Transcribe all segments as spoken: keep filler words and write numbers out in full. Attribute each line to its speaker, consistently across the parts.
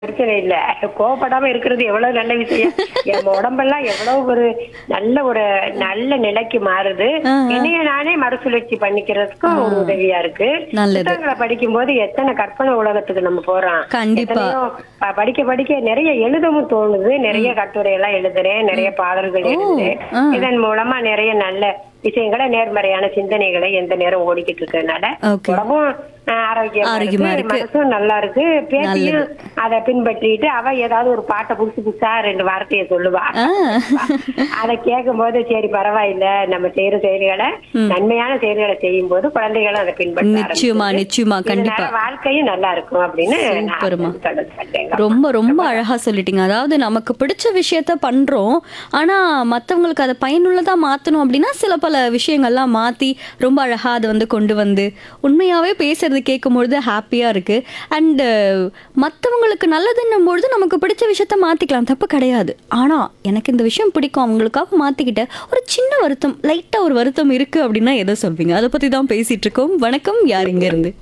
Speaker 1: பிரச்சனை இல்ல. கோவப்படாம இருக்கிறது எவ்வளவு நல்ல விஷயம். என் உடம்பெல்லாம் எவ்வளவு ஒரு நல்ல ஒரு நல்ல நிலைக்கு மாறுது.
Speaker 2: ஆ, ஆ.
Speaker 1: என்னைய நானே மறுசுழற்சி பண்ணிக்கிறதுக்கும் ஒரு உதவியா இருக்கு.
Speaker 2: நல்லது.
Speaker 1: புத்தகங்களை படிக்கும் போது எத்தனை கற்பனை உலகத்துக்கு நம்ம போறோம்.
Speaker 2: கண்டிப்பா.
Speaker 1: எத்தனையோ ப- படிக்க படிக்க நிறைய எழுதவும் தோணுது. நிறைய கட்டுரை எல்லாம் எழுதுறேன். நிறைய பாடல்கள்
Speaker 2: ஓ,
Speaker 1: எழுதுறேன்.
Speaker 2: ஆ.
Speaker 1: இதன் மூலமா நிறைய நல்ல விஷயங்களை நேர்மறையான சிந்தனைகளை எந்த நேரம் ஓடிக்கிட்டு இருக்கறதுனால
Speaker 2: Okay.
Speaker 1: உடம்பும் ஆஹ், ஆரோக்கியமா
Speaker 2: ஆரோக்கியமா
Speaker 1: இருக்கு,
Speaker 2: இருக்கு.
Speaker 1: மனசும் நல்லா இருக்கு. பேத்தியும் அதை பின்பற்றிட்டு அவ ஏதாவது ஒரு பாட்டை புதுசு புதுசா ரெண்டு வார்த்தையை சொல்லுவா.
Speaker 2: ஆ.
Speaker 1: அதை கேட்கும் போது சரி பரவாயில்ல, நம்ம செய்யற செயல்களை நன்மையான செயல்களை செய்யும் போது குழந்தைகளும் அதை பின்பற்ற
Speaker 2: நிச்சயமா,
Speaker 1: ஆரம்பிச்சிருது.
Speaker 2: நிச்சயமா, கண்டிப்பா.
Speaker 1: இதனால வாழ்க்கையும் நல்லா இருக்கும் அப்படின்னு நான்
Speaker 2: சூப்பர்மா.
Speaker 1: தொடர்ந்து சொல்றேங்க.
Speaker 2: ரொம்ப ரொம்ப அழகா சொல்லிட்டீங்க. அதாவது நமக்கு பிடிச்ச விஷயத்த பண்றோம், ஆனா மத்தவங்களுக்கு அதை பயனுள்ளதா மாத்தணும் அப்படின்னா சில பல விஷயங்கள்லாம் மாத்தி ரொம்ப அழகா அதை வந்து கொண்டு வந்து உண்மையாவே பேசுறது கேட்கும் பொழுது ஹாப்பியா இருக்கு. அண்ட் மத்தவங்களுக்கு நல்லதுன்னும் பொழுது நமக்கு பிடிச்ச விஷயத்த மாத்திக்கலாம், தப்பு கிடையாது. ஆனா எனக்கு இந்த விஷயம் பிடிக்கும், அவங்களுக்காக மாத்திக்கிட்ட ஒரு சின்ன வருத்தம், லைட்டா ஒரு வருத்தம் இருக்கு அப்படின்னா எதை சொல்வீங்க? அதை பத்தி தான் பேசிட்டு இருக்கோம். வணக்கம், யார் இங்க இருந்து?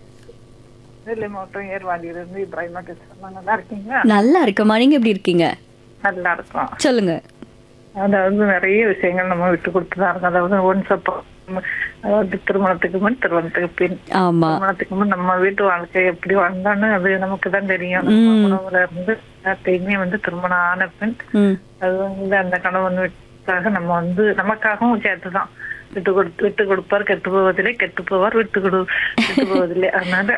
Speaker 3: நெல்லை மாவட்டம் ஏர்வாடியிலிருந்து இப்ராஹிமா பேசுறேன். நல்லா இருக்கீங்களா?
Speaker 2: நல்லா இருக்கமா, நீங்க எப்படி இருக்கீங்க?
Speaker 3: நல்லா இருக்கும்.
Speaker 2: சொல்லுங்க.
Speaker 3: அதாவது நிறைய விஷயங்கள் நம்ம விட்டு கொடுத்துதான் இருக்கோம். அதாவது ஒன்ஸ் அப்போ அதாவது திருமணத்துக்கு முன் திருமணத்துக்கு பின்
Speaker 2: ஆமா.
Speaker 3: திருமணத்துக்கு முன் நம்ம வீட்டு வாழ்க்கை எப்படி வாழ்ந்தான்னு அது நமக்கு தான் தெரியும். நம்ம உணவுல இருந்து எல்லாத்தையுமே வந்து திருமணம் ஆன பின்
Speaker 2: ம்.
Speaker 3: அது வந்து அந்த கணவன் வீட்டுக்காக நம்ம வந்து நமக்காகவும் சேர்த்துதான் விட்டு கொடுத்து விட்டு கொடுப்பார் கெட்டு போவதில்லை, கெட்டு போவார் விட்டு கொடு விட்டு போவதில்லை. அதனால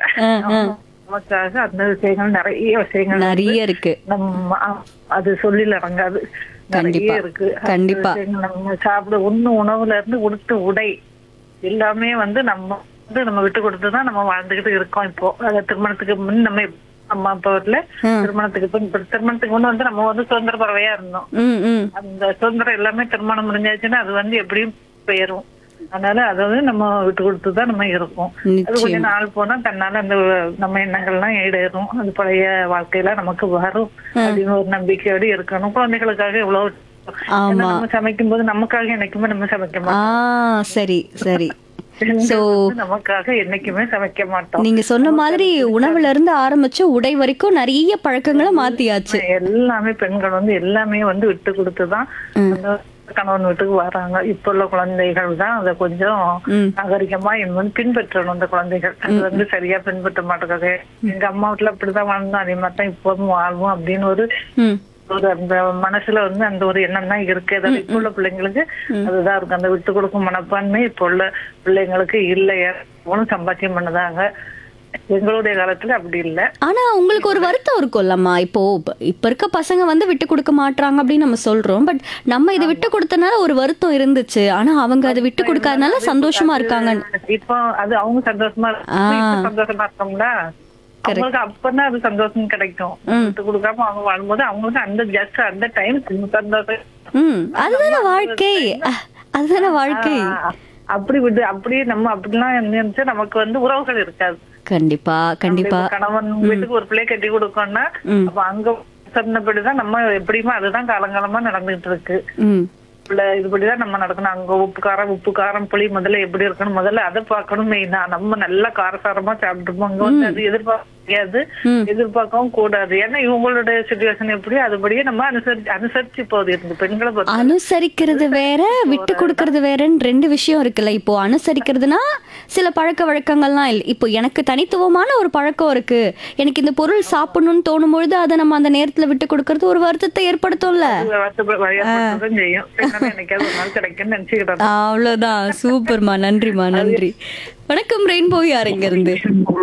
Speaker 3: நமக்காக அந்த விஷயங்கள் நிறைய விஷயங்கள்
Speaker 2: நிறைய இருக்கு.
Speaker 3: நம்ம அ- அது சொல்லில அடங்காது.
Speaker 2: கண்டிப்பா.
Speaker 3: நிறைய இருக்கு. அந்த
Speaker 2: கண்டிப்பா.
Speaker 3: விஷயங்கள் நம்ம சாப்பிட ஒண்ணு உணவுல இருந்து உடுத்து உடை எல்லாமே வந்து நம்ம வந்து நம்ம விட்டு கொடுத்துதான் நம்ம வாழ்ந்துகிட்டு இருக்கோம். இப்போ அது திருமணத்துக்கு முன் நம்ம இப்ப அம்மா அப்பா வீட்டுல திருமணத்துக்கு பின் இப்ப திருமணத்துக்கு முன்ன வந்து நம்ம வந்து சுதந்திர பறவையா இருந்தோம்.
Speaker 2: ம், ம்.
Speaker 3: அந்த சுதந்திரம் எல்லாமே திருமணம் முடிஞ்சாச்சுன்னா அது வந்து எப்படியும் போயிரும். அதனால அதை வந்து நம்ம விட்டு கொடுத்துதான் நம்ம இருக்கோம். அது கொஞ்ச
Speaker 2: நிச்சயம்.
Speaker 3: நாள் போனா தன்னால அந்த நம்ம எண்ணங்கள்லாம் ஈடேறும். அது பழைய வாழ்க்கையில நமக்கு வரும் அப்படின்னு ஒரு நம்பிக்கையோடு இருக்கணும். குழந்தைகளுக்காக எவ்வளவு ஏன்னா
Speaker 2: ஆமா.
Speaker 3: நம்ம சமைக்கும் போது நமக்காக என்னைக்குமே நம்ம சமைக்க
Speaker 2: ஆ,
Speaker 3: மாட்டோம்.
Speaker 2: சரி சரி.
Speaker 3: பெண்கள்
Speaker 2: So,
Speaker 3: வந்து நமக்காக என்னைக்குமே சமைக்க மாட்டோம்.
Speaker 2: நீங்க சொன்ன மாதிரி உணவுல இருந்து ஆரம்பிச்சு உடை வரைக்கும் நிறைய பழக்கங்களை மாத்தியாச்சு.
Speaker 3: எல்லாமே பெண்கள் வந்து எல்லாமே வந்து விட்டு கொடுத்துதான் அந்த கணவன் வீட்டுக்கு வராங்க. இப்ப உள்ள குழந்தைகள் தான் அதை கொஞ்சம்
Speaker 2: ம்.
Speaker 3: நாகரிகமா இன்னும் பின்பற்றணும். அந்த குழந்தைகள் அது வந்து சரியா பின்பற்ற மாட்டேங்காங்க. எங்க அம்மா வீட்டுல அப்படிதான் வாழ்ந்தோம், அதே மாதிரி தான் இப்போதும் வாழ்வோம் அப்படின்னு ஒரு
Speaker 2: ம்.
Speaker 3: ஒரு அந்த மனசுல வந்து அந்த ஒரு எண்ணம் தான் இருக்கு. அதாவது இப்ப உள்ள பிள்ளைங்களுக்கு அதுதான் இருக்கு. அந்த விட்டு கொடுக்கும் மனப்பான்மை இப்ப உள்ள பிள்ளைங்களுக்கு இல்லையா ஒன்னும் சம்பாத்தியம் பண்ணதாங்க. எங்களுடைய காலத்துல அப்படி இல்ல.
Speaker 2: ஆனா உங்களுக்கு ஒரு வருத்தம் இருக்கும்லம்மா. இப்போ இப்ப- இப்ப இருக்க பசங்க வந்து விட்டு கொடுக்க மாட்றாங்க அப்படின்னு நம்ம சொல்றோம். பட் நம்ம இதை விட்டு கொடுத்தனால ஒரு வருத்தம் இருந்துச்சு. ஆனா அவங்க அதை விட்டு கொடுக்காதனால சந்தோஷமா இருக்காங்க.
Speaker 3: இப்போ அது அவங்க சந்தோஷமா இருக்காங்க. இப்ப சந்தோஷமா இருக்கோம்ல. அவங்களுக்கு அப்பதான் அது சந்தோஷம் கிடைக்கும். விட்டு கொடுக்காம அவங்க வாழும்போது அவங்களுக்கு அந்த ஜஸ்ட் அந்த டைம் சந்தோஷம்.
Speaker 2: ம். அதுதானே வாழ்க்கை. அஹ், அதுதானே வாழ்க்கை.
Speaker 3: ஆஹ் அப்படி விட்டு அப்படியே நம்ம அப்படிலாம் நினைச்சா நமக்கு வந்து உறவுகள் இருக்காது.
Speaker 2: கண்டிப்பா கண்டிப்பா.
Speaker 3: இப்ப கணவன் வீட்டுக்கு ஒரு பிள்ளை கட்டி கொடுக்கணும்னா அப்ப அங்க சொன்னபடிதான் நம்ம எப்படியுமே அதுதான் காலங்காலமா நடந்துகிட்டு இருக்கு.
Speaker 2: ம்.
Speaker 3: பிள்ளை இதுபடிதான் நம்ம நடக்கணும். அங்க உப்பு காரம் உப்பு காரம் புளி முதல்ல எப்படி இருக்கணும் முதல்ல அதை பார்க்கணும். மெயினா நம்ம நல்லா காரசாரமா சாப்பிட்டுப்போம். அங்க வந்து அது எதிர்பார்க்க முடியாது, எதிர்பார்க்கவும் கூடாது. ஏன்னா இவங்களுடைய சுச்சுவேஷன் எப்படி அதுபடியே நம்ம அனுசரிச்சு அனுசரிச்சு போகுது. இந்த பெண்களை பொறுத்த
Speaker 2: அனுசரிக்கிறது வேற, விட்டு கொடுக்கறது வேறன்னு ரெண்டு விஷயம் இருக்குல்ல. இப்போ அனுசரிக்கிறதுனா சில பழக்க வழக்கங்கள்லாம் இல்லை. இப்போ எனக்கு தனித்துவமான ஒரு பழக்கம் இருக்கு, எனக்கு இந்த பொருள் சாப்பிடணும்னு தோணும் பொழுது அதை நம்ம அந்த நேரத்துல விட்டு கொடுக்கறது ஒரு வருத்தத்தை ஏற்படுத்தும்ல.
Speaker 3: வழியாதான் செய்யும். பெண்ணால என்னைக்காவது ஒரு நாள் கிடைக்கும்னு நினைச்சுக்கிட்டோம்.
Speaker 2: அவ்வளவுதான். சூப்பர்மா, நன்றிமா, நன்றி. வணக்கம் ரெயின்போ, யார் இங்க இருந்து?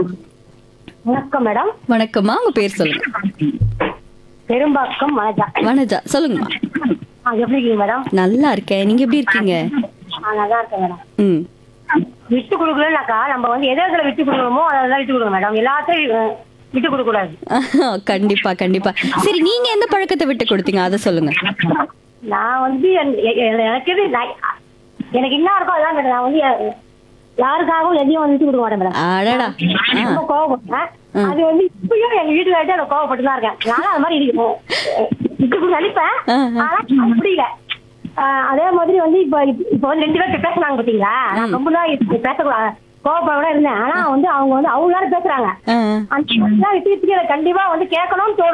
Speaker 1: வணக்கம் மேடம்.
Speaker 2: வணக்கம்மா, உங்க பேர் சொல்லுங்க.
Speaker 1: பெரும்பாக்கம் மனஜா.
Speaker 2: வனஜா, சொல்லுங்கம்மா.
Speaker 1: ஆ, எப்படி இருக்கீங்க மேடம்?
Speaker 2: நல்லா இருக்கேன், நீங்க எப்படி இருக்கீங்க?
Speaker 1: ஆ, நல்லா இருக்கேன் மேடம்.
Speaker 2: ம்.
Speaker 1: விட்டு கொடுக்கலனாக்கா நம்ம வந்து எதை எதுல விட்டு கொடுக்கணுமோ அதெல்லாம் விட்டு கொடுக்கணும் மேடம். எல்லாத்தையும் அஹ், விட்டு கொடுக்க கூடாது.
Speaker 2: கண்டிப்பா கண்டிப்பா. சரி, நீங்க எந்த பழக்கத்தை விட்டு கொடுத்தீங்க அதை சொல்லுங்க.
Speaker 1: நான் வந்து என்- எ- எ- எனக்கு எது நான் எனக்கு என்ன இருக்கோ அதான் மேடம். நான் வந்து எ- யாருக்காகவும் எதையும் வந்து விட்டு கொடுக்க மாட்டேன் மேடம்.
Speaker 2: அடடா. ஆ.
Speaker 1: ரொம்ப கோவப்படுறேன். அது வந்து இப்பயும் எங்க வீட்டுல ஆயிட்டு அதை கோவப்பட்டு தான் இருக்கேன். நானும் அது மாதிரி இருக்கேன். விட்டு கொடுக்க நினைப்பேன். ஆனா அப்படி இல்ல. ஆஹ் அதே மாதிரி வந்து இப்ப இப்ப வந்து ரெண்டு பேரும் பேசுனாங்க பாத்தீங்களா? நான் ரொம்ப நாள் பேசக்கூடாது கோவப்பட இருந்தேன். ஆனா வந்து அவங்க வந்து அவங்க பேசுறாங்க.
Speaker 2: ஆ.
Speaker 1: அந்த விஷயத்துக்கு கண்டிப்பா வந்து கேட்கணும்னு தோணும்.